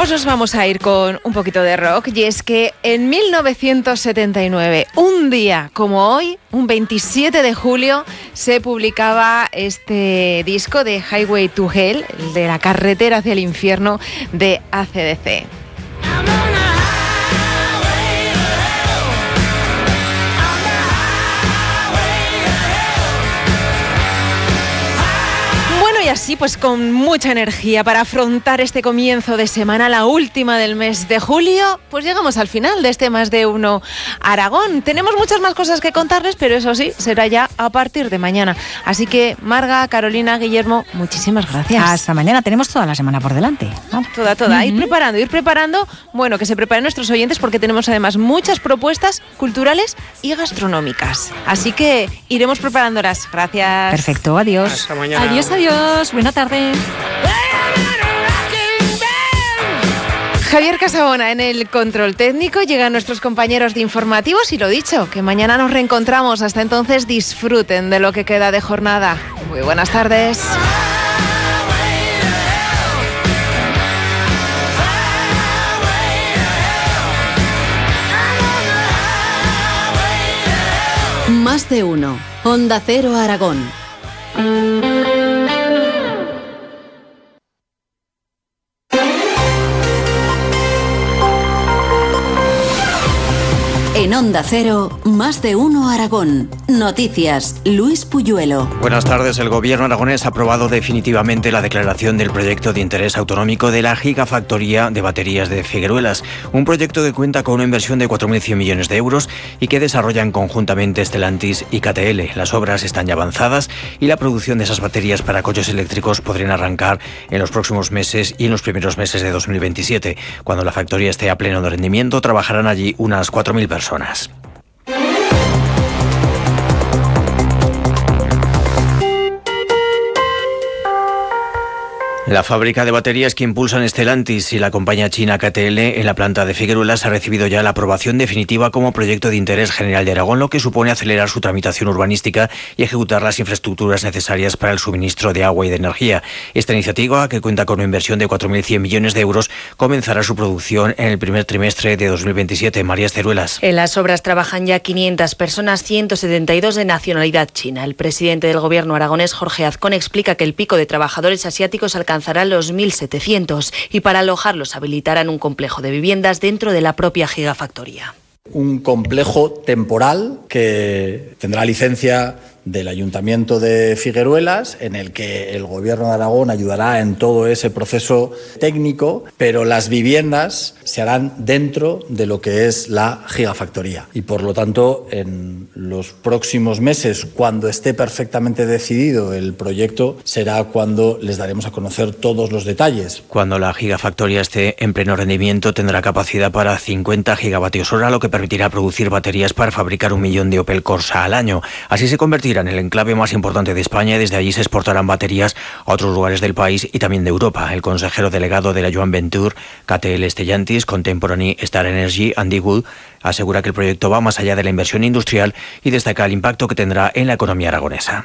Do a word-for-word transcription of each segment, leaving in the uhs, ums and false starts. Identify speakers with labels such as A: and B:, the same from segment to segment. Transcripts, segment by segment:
A: Pues nos vamos a ir con un poquito de rock, y es que en mil novecientos setenta y nueve, un día como hoy, un veintisiete de julio, se publicaba este disco de Highway to Hell, de la carretera hacia el infierno, de A C D C. Y así, pues con mucha energía para afrontar este comienzo de semana, la última del mes de julio, pues llegamos al final de este Más de Uno Aragón. Tenemos muchas más cosas que contarles, pero eso sí, será ya a partir de mañana. Así que, Marga, Carolina, Guillermo, muchísimas gracias.
B: Hasta mañana, tenemos toda la semana por delante.
A: Vale. Toda, toda. Uh-huh. Ir preparando, ir preparando, bueno, que se preparen nuestros oyentes porque tenemos además muchas propuestas culturales y gastronómicas. Así que iremos preparándolas. Gracias.
B: Perfecto, adiós.
C: Hasta mañana.
B: Adiós, adiós. Buena tarde.
A: Javier Casabona en el control técnico. Llegan nuestros compañeros de informativos y lo dicho, que mañana nos reencontramos. Hasta entonces, disfruten de lo que queda de jornada. Muy buenas tardes.
D: Más de uno. Onda Cero Aragón. En Onda Cero, Más de Uno Aragón. Noticias, Luis Puyuelo.
E: Buenas tardes. El gobierno aragonés ha aprobado definitivamente la declaración del proyecto de interés autonómico de la gigafactoría de baterías de Figueruelas. Un proyecto que cuenta con una inversión de cuatro mil cien millones de euros y que desarrollan conjuntamente Stellantis y K T L. Las obras están ya avanzadas y la producción de esas baterías para coches eléctricos podrían arrancar en los próximos meses y en los primeros meses de dos mil veintisiete. Cuando la factoría esté a pleno de rendimiento, trabajarán allí unas cuatro mil personas. La fábrica de baterías que impulsan Stellantis y la compañía china K T L en la planta de Figueruelas ha recibido ya la aprobación definitiva como proyecto de interés general de Aragón, lo que supone acelerar su tramitación urbanística y ejecutar las infraestructuras necesarias para el suministro de agua y de energía. Esta iniciativa, que cuenta con una inversión de cuatro mil cien millones de euros, comenzará su producción en el primer trimestre de dos mil veintisiete. María Ceruelas.
F: En las obras trabajan ya quinientas personas, ciento setenta y dos de nacionalidad china. El presidente del gobierno aragonés, Jorge Azcón, explica que el pico de trabajadores asiáticos alcanza alcanzarán los mil setecientos y para alojarlos habilitarán un complejo de viviendas dentro de la propia gigafactoría.
G: Un complejo temporal que tendrá licencia del Ayuntamiento de Figueruelas, en el que el Gobierno de Aragón ayudará en todo ese proceso técnico, pero las viviendas se harán dentro de lo que es la gigafactoría. Y por lo tanto, en los próximos meses, cuando esté perfectamente decidido el proyecto, será cuando les daremos a conocer todos los detalles.
E: Cuando la gigafactoría esté en pleno rendimiento, tendrá capacidad para cincuenta gigavatios hora, lo que permitirá producir baterías para fabricar un millón de Opel Corsa al año. Así se convertirá en el enclave más importante de España y desde allí se exportarán baterías a otros lugares del país y también de Europa. El consejero delegado de la Joint Venture, K T L Stellantis, Contemporary Star Energy, Andy Wood, asegura que el proyecto va más allá de la inversión industrial y destaca el impacto que tendrá en la economía aragonesa.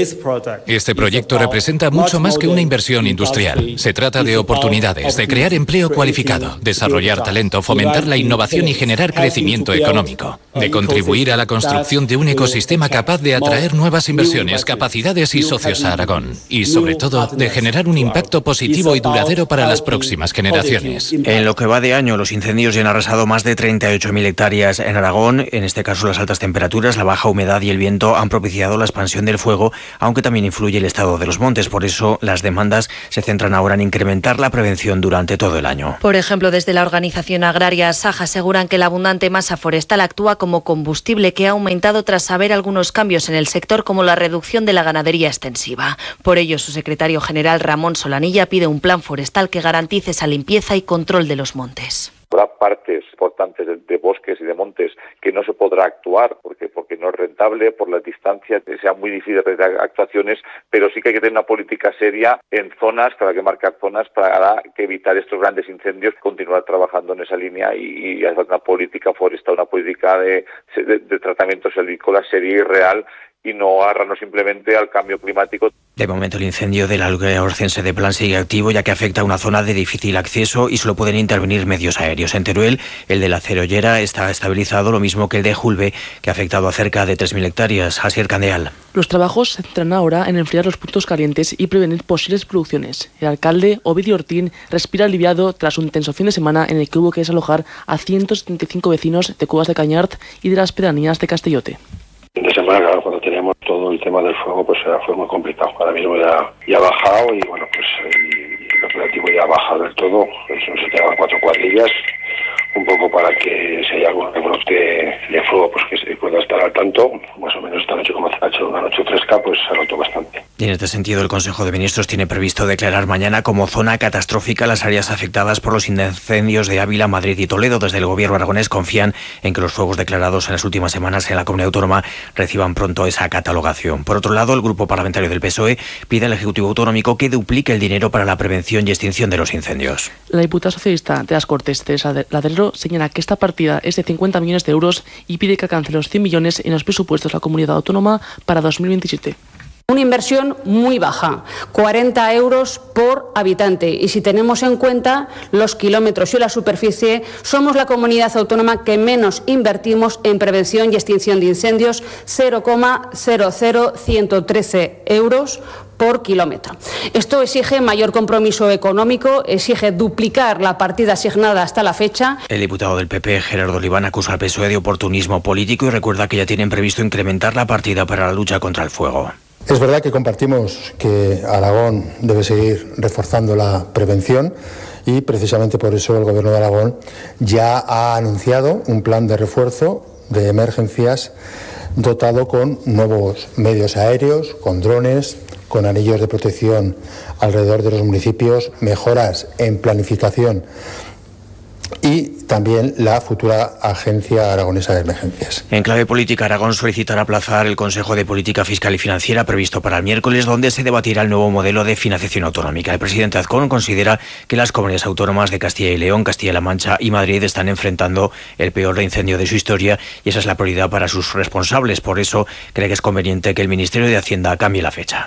H: Este proyecto representa mucho más que una inversión industrial. Se trata de oportunidades, de crear empleo cualificado, desarrollar talento, fomentar la innovación y generar crecimiento económico, de contribuir a la construcción de un ecosistema capaz de atraer nuevas inversiones, capacidades y socios a Aragón, y sobre todo de generar un impacto positivo y duradero para las próximas generaciones.
E: En lo que va de año, los incendios ya han arrasado más de treinta y ocho mil hectáreas en Aragón. En este caso, las altas temperaturas, la baja humedad y el viento han propiciado la expansión del fuego, aunque también influye el estado de los montes. Por eso, las demandas se centran ahora en incrementar la prevención durante todo el año.
F: Por ejemplo, desde la organización agraria Saja aseguran que la abundante masa forestal actúa como combustible que ha aumentado tras haber algunos cambios en el sector, como la reducción de la ganadería extensiva. Por ello, su secretario general Ramón Solanilla pide un plan forestal que garantice esa limpieza y control de los montes.
I: Habrá partes importantes de, de bosques y de montes que no se podrá actuar porque porque no es rentable, por las distancias, que sea muy difícil realizar actuaciones, pero sí que hay que tener una política seria en zonas, que habrá que marcar zonas para que evitar estos grandes incendios, continuar trabajando en esa línea y, y hacer una política forestal, una política de, de, de tratamiento silvícola seria y real, y no agarrarnos simplemente al cambio climático.
E: De momento, el incendio del alqueire orcense de Plan sigue activo, ya que afecta a una zona de difícil acceso y solo pueden intervenir medios aéreos. En Teruel, el de la Cerollera está estabilizado, lo mismo que el de Julbe, que ha afectado a cerca de tres mil hectáreas. Asier Candeal.
C: Los trabajos se centran ahora en enfriar los puntos calientes y prevenir posibles producciones. El alcalde, Ovidio Ortín, respira aliviado tras un tenso fin de semana en el que hubo que desalojar a ciento setenta y cinco vecinos de Cuevas de Cañart y de las pedanías de Castellote.
J: De semana, claro, cuando teníamos todo el tema del fuego, pues fue muy complicado. Ahora mismo ya, ya ha bajado y bueno, pues el, el operativo ya ha bajado del todo. Eso se quedaban cuatro cuadrillas, un poco para que si hay algún rebrote de fuego, pues que se pueda estar al tanto. Más o menos esta noche, como ha hecho una noche fresca, pues se ha roto bastante.
E: Y en este sentido, el Consejo de Ministros tiene previsto declarar mañana como zona catastrófica las áreas afectadas por los incendios de Ávila, Madrid y Toledo. Desde el gobierno aragonés confían en que los fuegos declarados en las últimas semanas en la comunidad autónoma reciban pronto esa catalogación. Por otro lado, el grupo parlamentario del P S O E pide al Ejecutivo Autonómico que duplique el dinero para la prevención y extinción de los incendios.
C: La diputada socialista de las Cortes, Teresa Ladrero, señala que esta partida es de cincuenta millones de euros y pide que alcance los cien millones en los presupuestos de la comunidad autónoma para dos mil veintisiete.
K: Una inversión muy baja, cuarenta euros por habitante. Y si tenemos en cuenta los kilómetros y la superficie, somos la comunidad autónoma que menos invertimos en prevención y extinción de incendios, cero coma cero cero uno trece euros por kilómetro. Esto exige mayor compromiso económico, exige duplicar la partida asignada hasta la fecha.
E: El diputado del P P, Gerardo Oliván, acusa al P S O E de oportunismo político y recuerda que ya tienen previsto incrementar la partida para la lucha contra el fuego.
L: Es verdad que compartimos que Aragón debe seguir reforzando la prevención y precisamente por eso el Gobierno de Aragón ya ha anunciado un plan de refuerzo de emergencias dotado con nuevos medios aéreos, con drones, con anillos de protección alrededor de los municipios, mejoras en planificación y también la futura Agencia Aragonesa de Emergencias.
E: En clave política, Aragón solicitará aplazar el Consejo de Política Fiscal y Financiera previsto para el miércoles, donde se debatirá el nuevo modelo de financiación autonómica. El presidente Azcón considera que las comunidades autónomas de Castilla y León, Castilla-La Mancha y Madrid están enfrentando el peor incendio de su historia y esa es la prioridad para sus responsables. Por eso cree que es conveniente que el Ministerio de Hacienda cambie la fecha.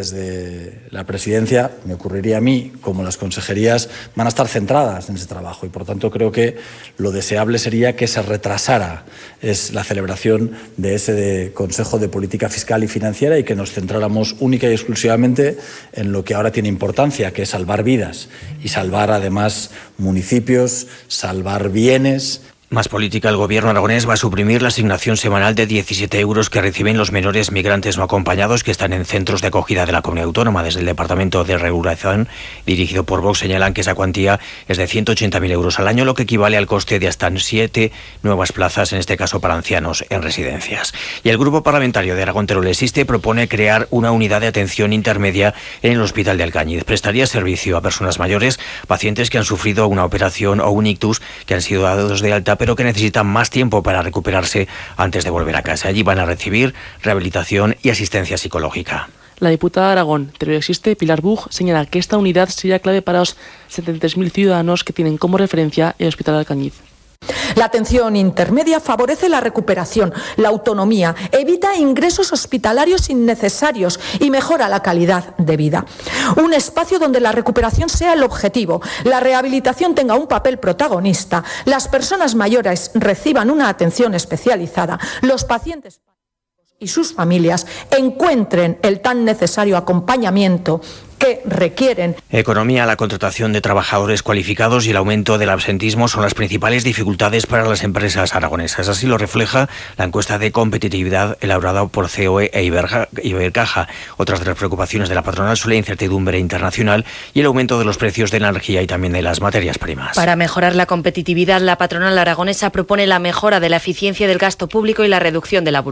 G: Desde la presidencia, me ocurriría a mí, como las consejerías van a estar centradas en ese trabajo y por tanto creo que lo deseable sería que se retrasara es la celebración de ese de Consejo de Política Fiscal y Financiera y que nos centráramos única y exclusivamente en lo que ahora tiene importancia, que es salvar vidas y salvar además municipios, salvar bienes.
E: Más política, el gobierno aragonés va a suprimir la asignación semanal de diecisiete euros que reciben los menores migrantes no acompañados que están en centros de acogida de la comunidad autónoma. Desde el Departamento de Regulación, dirigido por Vox, señalan que esa cuantía es de ciento ochenta mil euros al año, lo que equivale al coste de hasta siete nuevas plazas, en este caso para ancianos en residencias. Y el Grupo Parlamentario de Aragón Teruel Existe propone crear una unidad de atención intermedia en el Hospital de Alcañiz. Prestaría servicio a personas mayores, pacientes que han sufrido una operación o un ictus, que han sido dados de alta pero que necesitan más tiempo para recuperarse antes de volver a casa. Allí van a recibir rehabilitación y asistencia psicológica.
C: La diputada de Aragón, Teruel Existe, Pilar Buj, señala que esta unidad sería clave para los setenta y tres mil ciudadanos que tienen como referencia el Hospital de Alcañiz.
M: La atención intermedia favorece la recuperación, la autonomía, evita ingresos hospitalarios innecesarios y mejora la calidad de vida. Un espacio donde la recuperación sea el objetivo, la rehabilitación tenga un papel protagonista, las personas mayores reciban una atención especializada, los pacientes y sus familias encuentren el tan necesario acompañamiento que requieren.
E: Economía, la contratación de trabajadores cualificados y el aumento del absentismo son las principales dificultades para las empresas aragonesas. Así lo refleja la encuesta de competitividad elaborada por C O E e Ibercaja. Otras de las preocupaciones de la patronal son la incertidumbre internacional y el aumento de los precios de la energía y también de las materias primas.
F: Para mejorar la competitividad, la patronal aragonesa propone la mejora de la eficiencia del gasto público y la reducción de la burocracia.